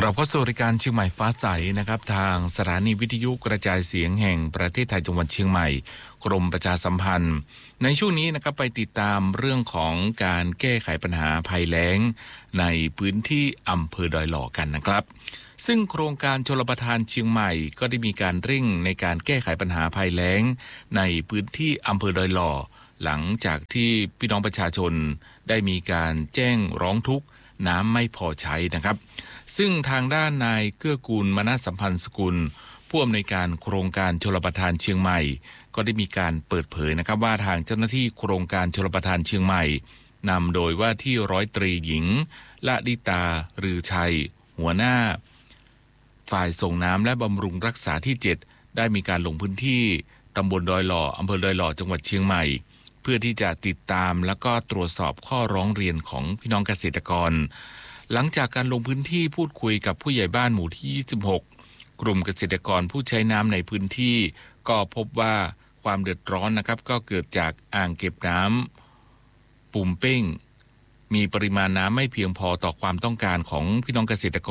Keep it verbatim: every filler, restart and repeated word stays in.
กลับเข้าสู่รายการเชียงใหม่ฟ้าใสนะครับทางสถานีวิทยุกระจายเสียงแห่งประเทศไทยจังหวัดเชียงใหม่กรมประชาสัมพันธ์ในช่วงนี้นะครับไปติดตามเรื่องของการแก้ไขปัญหาภัยแล้งในพื้นที่อำเภอดอยหล่อกันนะครับซึ่งโครงการชลประทานเชียงใหม่ก็ได้มีการเร่งในการแก้ไขปัญหาภัยแล้งในพื้นที่อำเภอดอยหล่อหลังจากที่พี่น้องประชาชนได้มีการแจ้งร้องทุกข์น้ำไม่พอใช้นะครับซึ่งทางด้านนายเกื้อกูลมนัสสัมพันธ์สกุลผู้อำนวยการโครงการชลประทานเชียงใหม่ก็ได้มีการเปิดเผยนะครับว่าทางเจ้าหน้าที่โครงการชลประทานเชียงใหม่นำโดยว่าที่ร้อยตรีหญิงละดิตารือชัยหัวหน้าฝ่ายส่งน้ำและบำรุงรักษาที่เจ็ดได้มีการลงพื้นที่ตำบลดอยหล่ออำเภอดอยหล่อจังหวัดเชียงใหม่เพื่อที่จะติดตามแล้วก็ตรวจสอบข้อร้องเรียนของพี่น้องเกษตรกรหลังจากการลงพื้นที่พูดคุยกับผู้ใหญ่บ้านหมู่ที่ยี่สิบหกกลุ่มเกษตรกรผู้ใช้น้ำในพื้นที่ก็พบว่าความเดือดร้อนนะครับก็เกิดจากอ่างเก็บน้ำปุ่มเป้งมีปริมาณน้ำไม่เพียงพอต่อความต้องการของพี่น้องเกษตรกร